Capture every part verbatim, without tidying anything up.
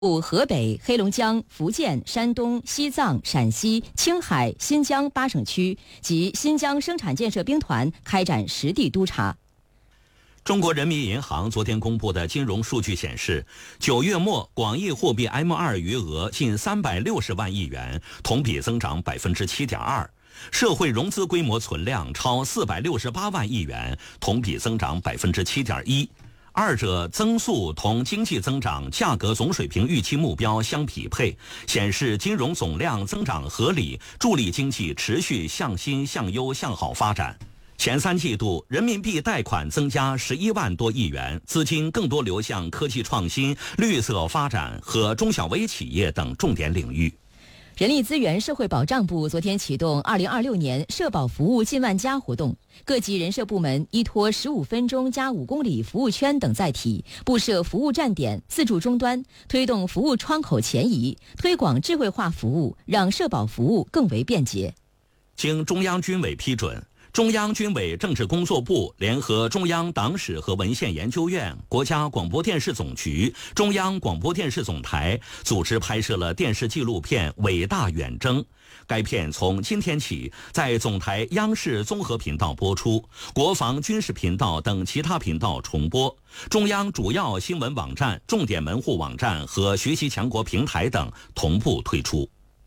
河北、黑龙江、福建、山东、西藏、陕西、青海、新疆八省区及新疆生产建设兵团开展实地督查。 中国人民银行昨天公布的金融数据显示，九月末广义货币 M 二 余额近三百六十万亿元，同比增长百分之七点二；社会融资规模存量超四百六十八万亿元，同比增长百分之七点一。二者增速同经济增长价格总水平预期目标相匹配，显示金融总量增长合理，助力经济持续向新向优向好发展。前三季度人民币贷款增加十一万多亿元，资金更多流向科技创新、绿色发展和中小微企业等重点领域。 人力资源社会保障部昨天启动二零二六年社保服务近万家活动，各级人社部门依托十五分钟加五公里服务圈等载体，布设服务站点、自助终端，推动服务窗口前移，推广智慧化服务，让社保服务更为便捷。 经中央军委批准，中央军委政治工作部联合中央党史和文献研究院、国家广播电视总局、中央广播电视总台组织拍摄了电视纪录片《伟大远征》。该片从今天起在总台央视综合频道播出，国防军事频道等其他频道重播，中央主要新闻网站、重点门户网站和学习强国平台等同步推出。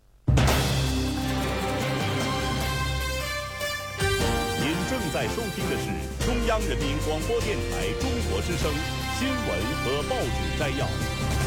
在收听的是中央人民广播电台中国之声新闻和报纸摘要。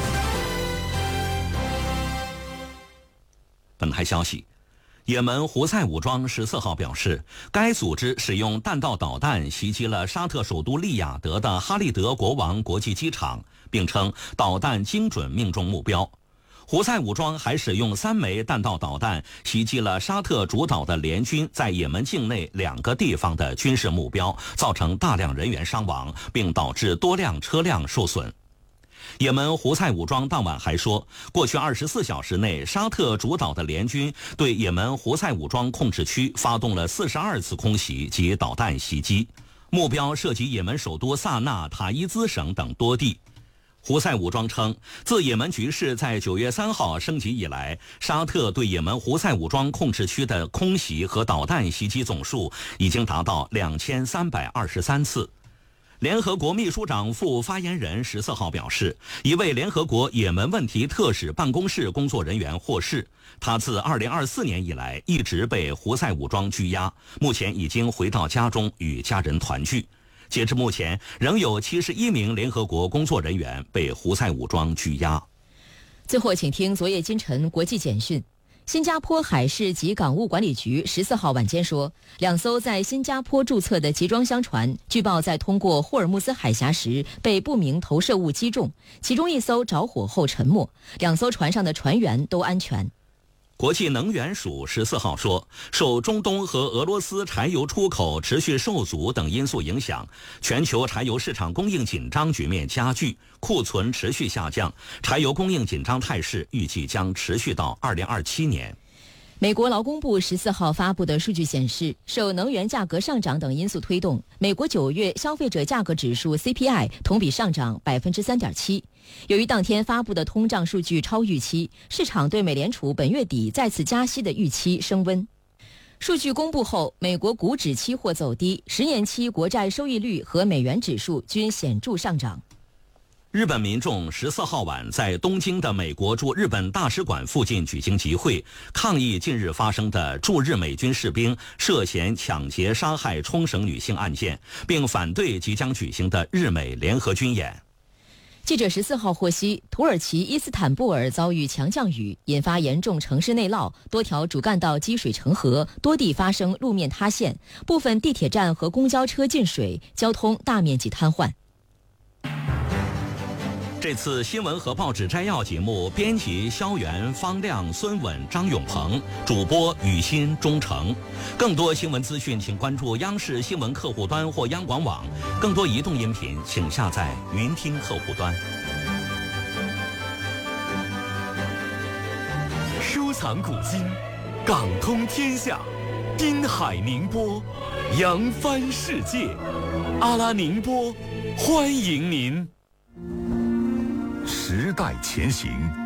本台消息，也门胡塞武装十四号表示，该组织使用弹道导弹袭击了沙特首都利雅得的哈利德国王国际机场，并称导弹精准命中目标。胡塞武装还使用三枚弹道导弹袭击了沙特主导的联军在也门境内两个地方的军事目标，造成大量人员伤亡，并导致多辆车辆受损。也门胡塞武装当晚还说，过去二十四小时内，沙特主导的联军对也门胡塞武装控制区发动了四十二次空袭及导弹袭击，目标涉及也门首都萨那、塔伊兹省等多地。胡塞武装称，自也门局势在九月三号升级以来，沙特对也门胡塞武装控制区的空袭和导弹袭击总数已经达到两千三百二十三次。联合国秘书长副发言人十四号表示，一位联合国也门问题特使办公室工作人员获释，他自二零二四年以来一直被胡塞武装拘押，目前已经回到家中与家人团聚。截至目前，仍有七十一名联合国工作人员被胡塞武装拘押。 最后，请听昨夜今晨国际简讯。新加坡海事及港务管理局十四号晚间说，两艘在新加坡注册的集装箱船据报在通过霍尔木兹海峡时被不明投射物击中，其中一艘着火后沉没，两艘船上的船员都安全。 国际能源署十四号说，受中东和俄罗斯柴油出口持续受阻等因素影响，全球柴油市场供应紧张局面加剧，库存持续下降，柴油供应紧张态势预计将持续到二零二七年。 美国劳工部十四号发布的数据显示，受能源价格上涨等因素推动，美国九月消费者价格指数 C P I 同比上涨 百分之三点七。由于当天发布的通胀数据超预期，市场对美联储本月底再次加息的预期升温。数据公布后，美国股指期货走低，十年期国债收益率和美元指数均显著上涨。 日本民众十四号晚在东京的美国驻日本大使馆附近举行集会，抗议近日发生的驻日美军士兵涉嫌抢劫杀害冲绳女性案件，并反对即将举行的日美联合军演。 记者十四号获悉，土耳其伊斯坦布尔遭遇强降雨，引发严重城市内涝，多条主干道积水成河，多地发生路面塌陷，部分地铁站和公交车进水，交通大面积瘫痪。 这次新闻和报纸摘要节目，编辑肖元、方亮、孙稳、张永鹏，主播雨欣、钟诚。更多新闻资讯，请关注央视新闻客户端或央广网。更多移动音频，请下载云听客户端。 收藏古今，港通天下，滨海宁波，扬帆世界。阿拉宁波，欢迎您。时代前行。